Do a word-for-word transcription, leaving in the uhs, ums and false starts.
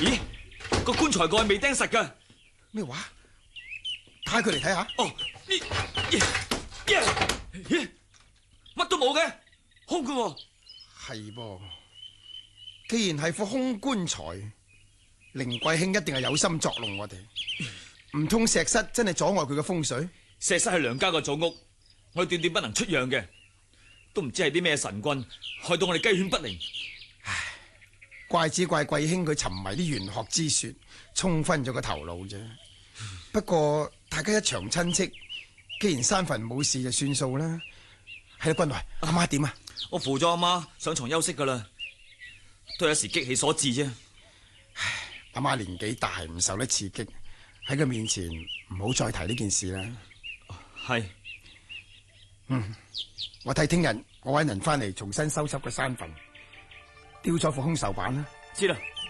咦，個棺材蓋未釘實噶？ 咩話？帶佢嚟睇下。 哦，呢，咦，乜都冇嘅，空嘅喎。 係噃，既然係副空棺材，凌貴卿一定係有心作弄我哋。唔通石室真係阻礙佢嘅風水？ 石室係梁家個祖屋，我哋斷斷不能出讓嘅，都唔知係啲咩神棍害到我哋雞犬不寧。 唉，怪只怪貴卿佢沉迷啲玄學之說，沖昏咗個頭腦啫。不過大家一場親戚，既然山墳冇事就算數啦。係啦，君來，阿媽點啊？ 我扶咗阿媽上床休息噶啦，都有時激氣所致啫。 唉，阿媽年紀大，唔受得刺激，喺佢面前唔好再提呢件事啦。 係， 嗯，我睇聽日我搵人翻嚟重新修葺個山墳，雕咗副空壽板啦。 知啦。